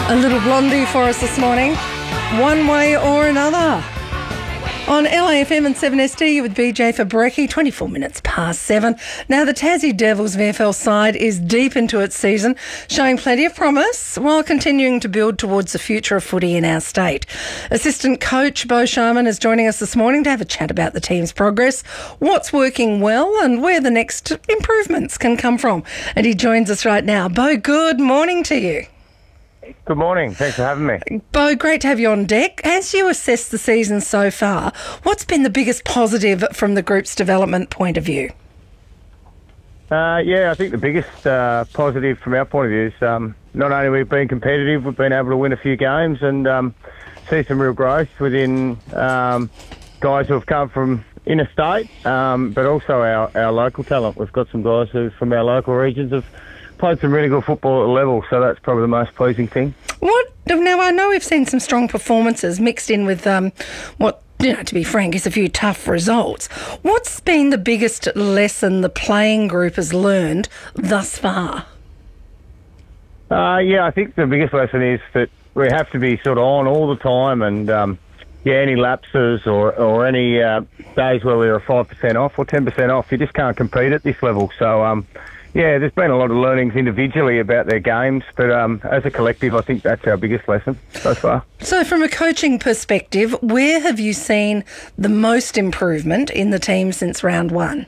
A little Blondie for us this morning, one way or another. On LAFM and 7SD with BJ Fabrecki, 24 minutes past 7. Now, the Tassie Devils VFL side is deep into its season, showing plenty of promise while continuing to build towards the future of footy in our state. Assistant coach Beau Sharman is joining us this morning to have a chat about the team's progress, what's working well and where the next improvements can come from. And he joins us right now. Beau, good morning to you. Good morning. Thanks for having me. Beau, great to have you on deck. As you assess the season so far, what's been the biggest positive from the group's development point of view? I think the biggest positive from our point of view is not only we've been competitive, we've been able to win a few games and see some real growth within guys who have come from interstate, but also our local talent. We've got some guys who from our local regions have played some really good football at the level, so that's probably the most pleasing thing. Now, I know we've seen some strong performances mixed in with what, to be frank, is a few tough results. What's been the biggest lesson the playing group has learned thus far? I think the biggest lesson is that we have to be sort of on all the time and, any lapses or any days where we are 5% off or 10% off, you just can't compete at this level. So, there's been a lot of learnings individually about their games, but as a collective, I think that's our biggest lesson so far. So from a coaching perspective, where have you seen the most improvement in the team since round one?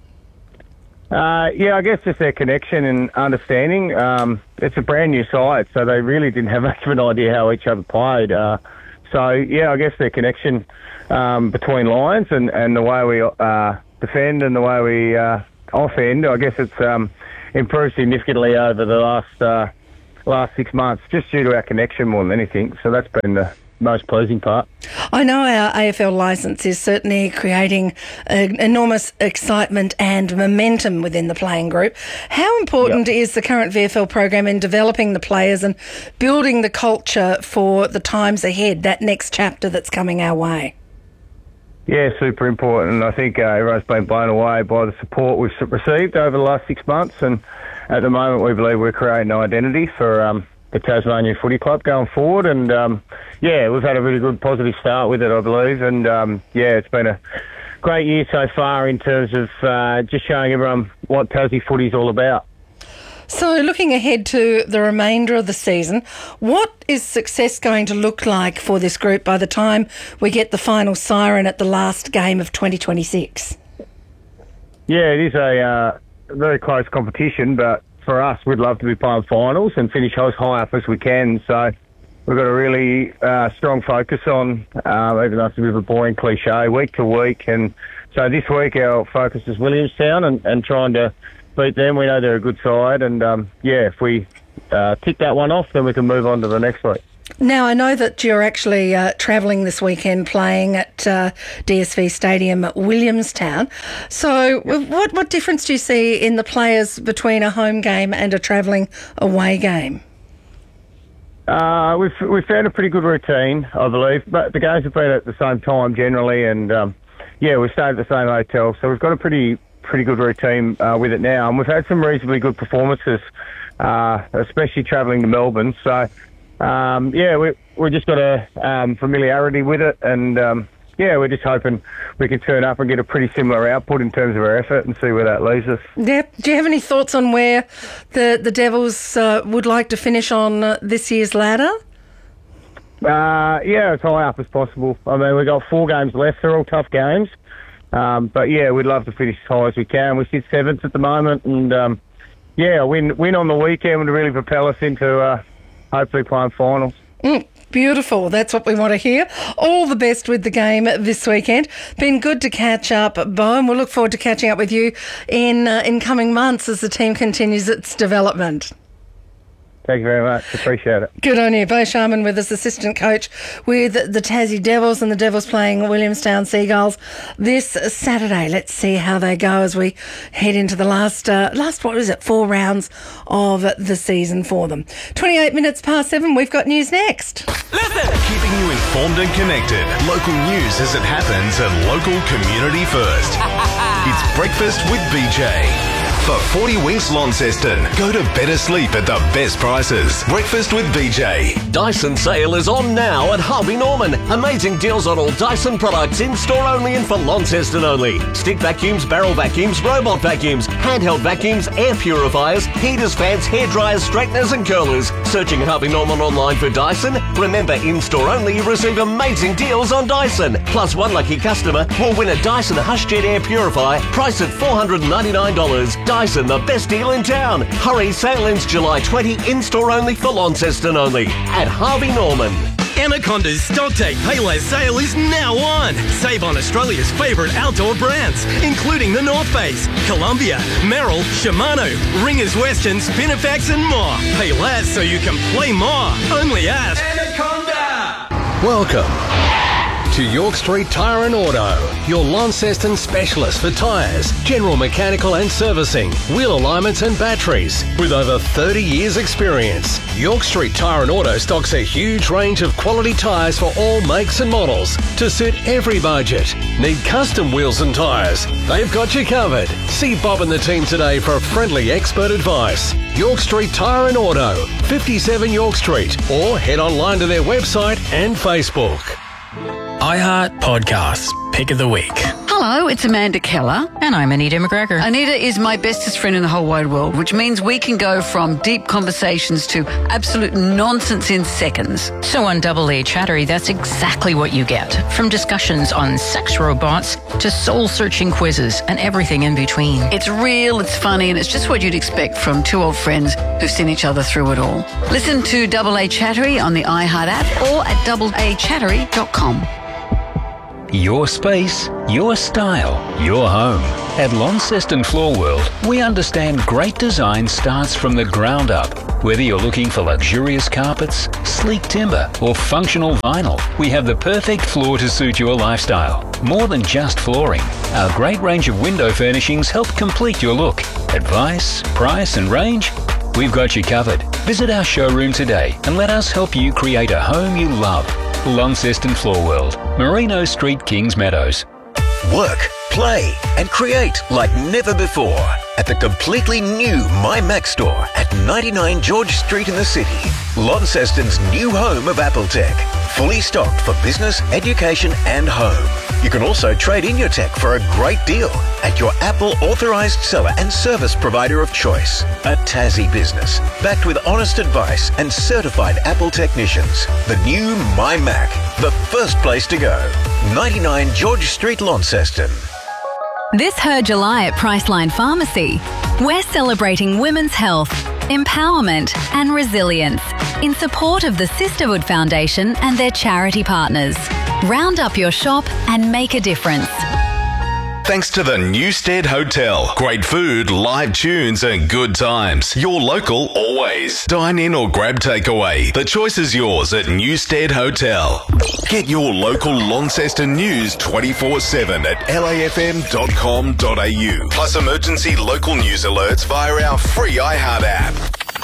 I guess just their connection and understanding. It's a brand new side, so they really didn't have much of an idea how each other played. I guess their connection between lines and the way we defend and the way we offend, I guess it's improved significantly over the last 6 months, just due to our connection more than anything. So that's been the most pleasing part. I know our AFL licence is certainly creating enormous excitement and momentum within the playing group. How important is the current VFL program in developing the players and building the culture for the times ahead, that next chapter that's coming our way? Yeah, super important. And I think everyone's been blown away by the support we've received over the last 6 months. And at the moment, we believe we're creating an identity for the Tasmanian Footy Club going forward. And, we've had a really good positive start with it, I believe. And, it's been a great year so far in terms of just showing everyone what Tassie footy's all about. So looking ahead to the remainder of the season, what is success going to look like for this group by the time we get the final siren at the last game of 2026? Yeah, it is a very close competition, but for us, we'd love to be playing finals and finish as high up as we can. So we've got a really strong focus on, even though it's a bit of a boring cliche, week to week. And so this week our focus is Williamstown and trying to beat them. We know they're a good side, and if we tick that one off, then we can move on to the next week. Now, I know that you're actually travelling this weekend playing at DSV Stadium at Williamstown. So what difference do you see in the players between a home game and a travelling away game? We've found a pretty good routine, I believe, but the games have been at the same time generally, and we stayed at the same hotel, so we've got a pretty good routine with it now, and we've had some reasonably good performances, especially travelling to Melbourne. So, we've just got a familiarity with it, and we're just hoping we can turn up and get a pretty similar output in terms of our effort and see where that leaves us. Yep. Do you have any thoughts on where the Devils would like to finish on this year's ladder? As high up as possible. I mean, we've got 4 games left. They're all tough games. We'd love to finish as high as we can. We sit 7th at the moment, and a win on the weekend would really propel us into hopefully playing finals. Beautiful. That's what we want to hear. All the best with the game this weekend. Been good to catch up, Beau, and we'll look forward to catching up with you in coming months as the team continues its development. Thank you very much. Appreciate it. Good on you. Beau Sharman with us, assistant coach with the Tassie Devils, and the Devils playing Williamstown Seagulls this Saturday. Let's see how they go as we head into the last 4 rounds of the season for them. 28 minutes past 7. We've got news next. Listen! Keeping you informed and connected. Local news as it happens and local community first. It's Breakfast with BJ. for 40 Winks Launceston. Go to better sleep at the best prices. Breakfast with BJ. Dyson sale is on now at Harvey Norman. Amazing deals on all Dyson products in store only and for Launceston only. Stick vacuums, barrel vacuums, robot vacuums, handheld vacuums, air purifiers, heaters, fans, hair dryers, straighteners and curlers. Searching at Harvey Norman online for Dyson. Remember, in store only you receive amazing deals on Dyson. Plus one lucky customer will win a Dyson HushJet air purifier priced at $499. Dyson, the best deal in town. Hurry, sale ends July 20, in store only for Launceston only at Harvey Norman. Anaconda's Stocktake Payless sale is now on. Save on Australia's favourite outdoor brands, including the North Face, Columbia, Merrell, Shimano, Ringers Western, Spinifex and more. Pay less so you can play more. Only at Anaconda. Welcome to York Street Tyre and Auto, your Launceston specialist for tyres, general mechanical and servicing, wheel alignments and batteries. With over 30 years experience, York Street Tyre and Auto stocks a huge range of quality tyres for all makes and models to suit every budget. Need custom wheels and tyres? They've got you covered. See Bob and the team today for friendly expert advice. York Street Tyre and Auto, 57 York Street, or head online to their website and Facebook. iHeart Podcasts, Pick of the Week. Hello, it's Amanda Keller. And I'm Anita McGregor. Anita is my bestest friend in the whole wide world, which means we can go from deep conversations to absolute nonsense in seconds. So on Double A Chattery, that's exactly what you get. From discussions on sex robots to soul-searching quizzes and everything in between. It's real, it's funny, and it's just what you'd expect from two old friends who've seen each other through it all. Listen to Double A Chattery on the iHeart app or at doubleachattery.com. Your space, your style, your home. At Launceston Floor World, we understand great design starts from the ground up. Whether you're looking for luxurious carpets, sleek timber, or functional vinyl, we have the perfect floor to suit your lifestyle. More than just flooring, our great range of window furnishings help complete your look. Advice, price, and range? We've got you covered. Visit our showroom today and let us help you create a home you love. Launceston Floor World, Merino Street, Kings Meadows. Work, play, and create like never before at the completely new MyMac store at 99 George Street in the city. Launceston's new home of Apple Tech. Fully stocked for business, education, and home. You can also trade in your tech for a great deal at your Apple authorised seller and service provider of choice. A Tassie business, backed with honest advice and certified Apple technicians. The new MyMac, the first place to go. 99 George Street, Launceston. This Her July at Priceline Pharmacy, we're celebrating women's health, empowerment and resilience in support of the Sisterhood Foundation and their charity partners. Round up your shop and make a difference. Thanks to the Newstead Hotel. Great food, live tunes and good times. Your local always. Dine in or grab takeaway. The choice is yours at Newstead Hotel. Get your local Launceston news 24/7 at lafm.com.au. Plus emergency local news alerts via our free iHeart app.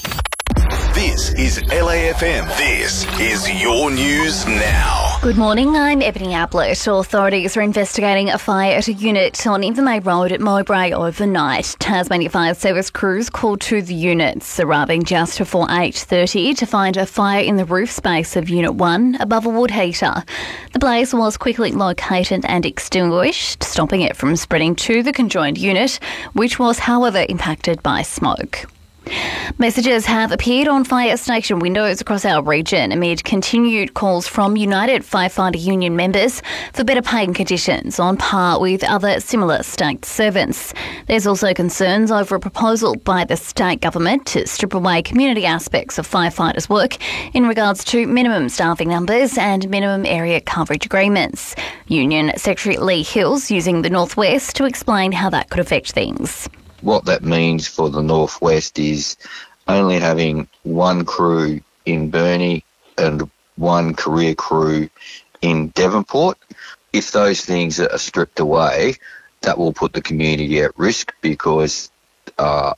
This is LAFM. This is your news now. Good morning, I'm Ebony Ablett. Authorities are investigating a fire at a unit on Invermay Road at Mowbray overnight. Tasmania Fire Service crews called to the units, arriving just before 8:30 to find a fire in the roof space of Unit 1 above a wood heater. The blaze was quickly located and extinguished, stopping it from spreading to the conjoined unit, which was, however, impacted by smoke. Messages have appeared on fire station windows across our region amid continued calls from United Firefighter Union members for better paying conditions on par with other similar state servants. There's also concerns over a proposal by the state government to strip away community aspects of firefighters' work in regards to minimum staffing numbers and minimum area coverage agreements. Union Secretary Lee Hills using the Northwest to explain how that could affect things. What that means for the Northwest is only having one crew in Burnie and one career crew in Devonport. If those things are stripped away, that will put the community at risk because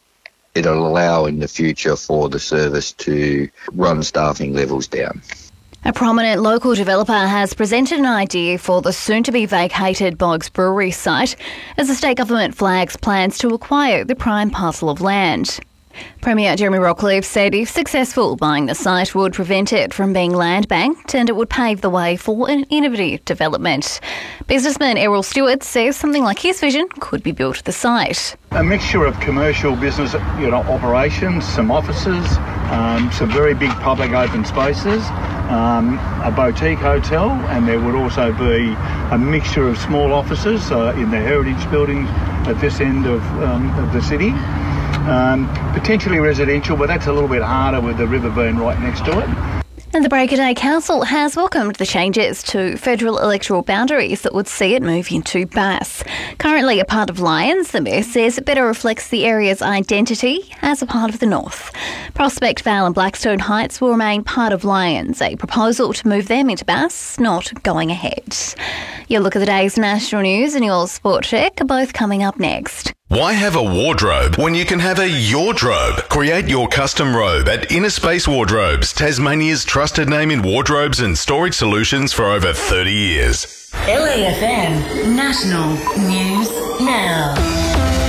it'll allow in the future for the service to run staffing levels down. A prominent local developer has presented an idea for the soon-to-be-vacated Boggs Brewery site as the state government flags plans to acquire the prime parcel of land. Premier Jeremy Rockliff said if successful, buying the site would prevent it from being land banked and it would pave the way for an innovative development. Businessman Errol Stewart says something like his vision could be built at the site. A mixture of commercial business, operations, some offices, some very big public open spaces, a boutique hotel, and there would also be a mixture of small offices in the heritage buildings at this end of the city. Potentially residential, but that's a little bit harder with the river being right next to it. And the Break of Day Council has welcomed the changes to federal electoral boundaries that would see it move into Bass. Currently a part of Lyons, the Mayor says it better reflects the area's identity as a part of the North. Prospect Vale and Blackstone Heights will remain part of Lyons, a proposal to move them into Bass not going ahead. Your look at the day's national news and your sport check are both coming up next. Why have a wardrobe when you can have a yardrobe? Create your custom robe at Inner Space Wardrobes, Tasmania's trusted name in wardrobes and storage solutions for over 30 years. LAFM National News Now.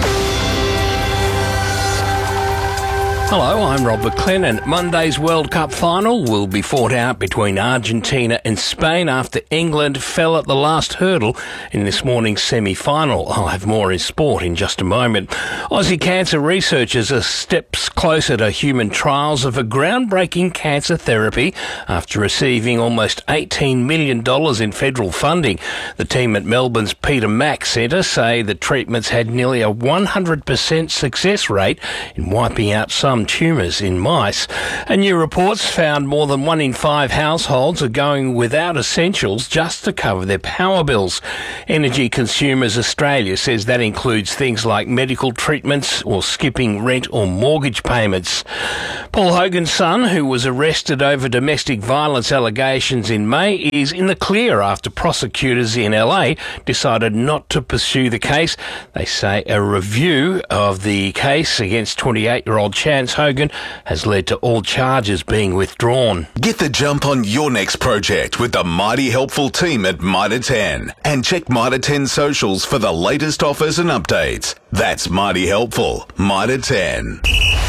Hello, I'm Rob McLean, and Monday's World Cup final will be fought out between Argentina and Spain after England fell at the last hurdle in this morning's semi-final. I'll have more in sport in just a moment. Aussie cancer researchers are steps closer to human trials of a groundbreaking cancer therapy after receiving almost $18 million in federal funding. The team at Melbourne's Peter Mac Centre say the treatments had nearly a 100% success rate in wiping out some tumours in mice. And new reports found more than 1 in 5 households are going without essentials just to cover their power bills. Energy Consumers Australia says that includes things like medical treatments or skipping rent or mortgage payments. Paul Hogan's son, who was arrested over domestic violence allegations in May, is in the clear after prosecutors in LA decided not to pursue the case. They say a review of the case against 28-year-old Chance Hogan has led to all charges being withdrawn. Get the jump on your next project with the mighty helpful team at Mitre 10. And check Mitre 10 socials for the latest offers and updates. That's mighty helpful. Mitre 10.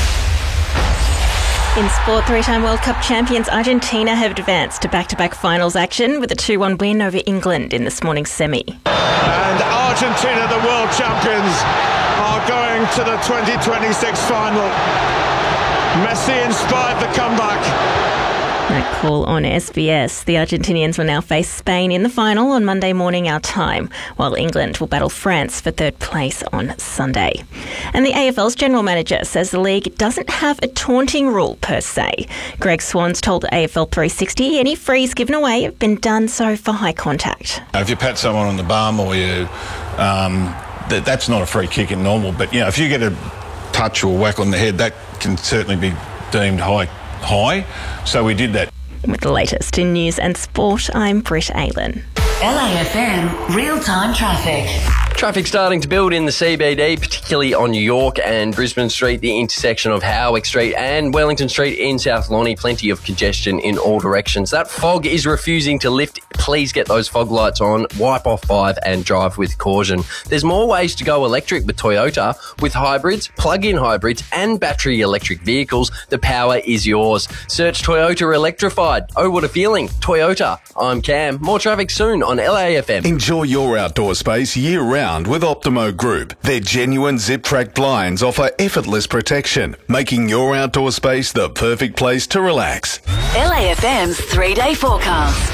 In sport, three-time World Cup champions Argentina have advanced to back-to-back finals action with a 2-1 win over England in this morning's semi. And Argentina, the world champions, are going to the 2026 final. Messi inspired the comeback. That call on SBS. The Argentinians will now face Spain in the final on Monday morning our time, while England will battle France for third place on Sunday. And the AFL's general manager says the league doesn't have a taunting rule per se. Greg Swans told AFL 360 any frees given away have been done so for high contact. If you pat someone on the bum or you, that's not a free kick in normal, but if you get a touch or whack on the head, that can certainly be deemed high. So we did that. With the latest in news and sport, I'm Britt Aylen. LAFM real-time traffic. Traffic starting to build in the CBD, particularly on York and Brisbane Street, the intersection of Howick Street and Wellington Street in South Lonnie. Plenty of congestion in all directions. That fog is refusing to lift. Please get those fog lights on, wipe off 5 and drive with caution. There's more ways to go electric with Toyota. With hybrids, plug-in hybrids and battery electric vehicles, the power is yours. Search Toyota Electrified. Oh, what a feeling. Toyota. I'm Cam. More traffic soon on LAFM. Enjoy your outdoor space year-round with Optimo Group. Their genuine zip-track blinds offer effortless protection, making your outdoor space the perfect place to relax. LAFM's 3-day forecast.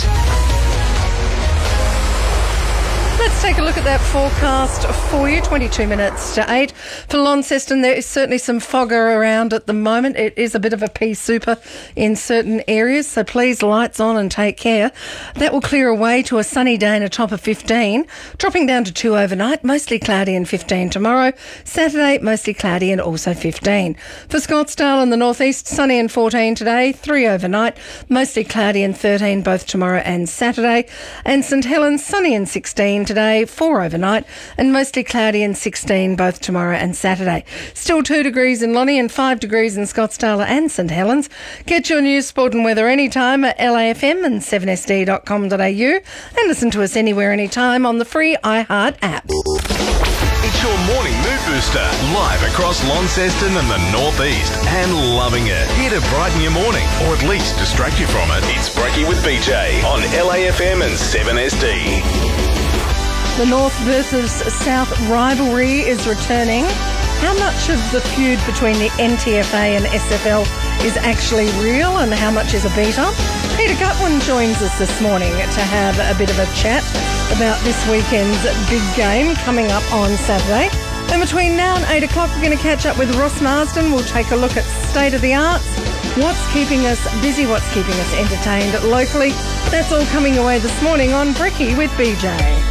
Let's take a look at that forecast for you. 22 minutes to 8. For Launceston, there is certainly some fog around at the moment. It is a bit of a pea super in certain areas, so please lights on and take care. That will clear away to a sunny day and a top of 15, dropping down to 2 overnight, mostly cloudy and 15 tomorrow. Saturday, mostly cloudy and also 15. For Scottsdale and the northeast, sunny and 14 today, 3 overnight, mostly cloudy and 13 both tomorrow and Saturday. And St Helens, sunny and 16, today, 4 overnight, and mostly cloudy and 16 both tomorrow and Saturday. Still 2 degrees in Lonnie and 5 degrees in Scottsdale and St Helens. Get your news, sport and weather anytime at LAFM and 7sd.com.au and listen to us anywhere, anytime on the free iHeart app. It's your morning mood booster, live across Launceston and the Northeast, and loving it. Here to brighten your morning, or at least distract you from it. It's Brekkie with BJ on LAFM and 7SD. The North versus South rivalry is returning. How much of the feud between the NTFA and SFL is actually real and how much is a beat-up? Peter Gutwin joins us this morning to have a bit of a chat about this weekend's big game coming up on Saturday. And between now and 8 o'clock, we're going to catch up with Ross Marsden. We'll take a look at State of the Arts, what's keeping us busy, what's keeping us entertained locally. That's all coming your way this morning on Brekkie with BJ.